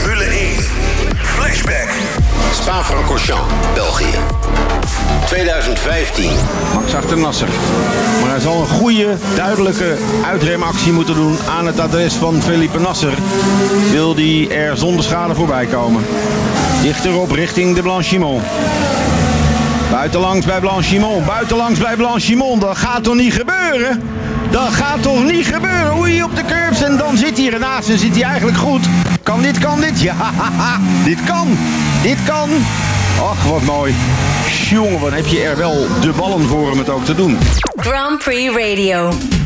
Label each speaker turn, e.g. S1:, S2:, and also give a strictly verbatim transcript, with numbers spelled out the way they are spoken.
S1: Formule één. Flashback.
S2: Spa-Francorchamps, België. tweeduizend vijftien.
S3: Max achter Nasser. Maar hij zal een goede, duidelijke uitremactie moeten doen aan het adres van Felipe Nasser. Wil die er zonder schade voorbij komen. Dichterop richting de Blanchimont. Buitenlangs bij Blanchimont. Buitenlangs bij Blanchimont. Dat gaat toch niet gebeuren? Dat gaat toch niet gebeuren? Oei, op de curbs en dan zit hij ernaast en zit hij eigenlijk goed. Kan dit, kan dit? Ja, dit kan. Dit kan. Ach, wat mooi. Jongen, wat heb je er wel de ballen voor om het ook te doen.
S4: Grand Prix Radio.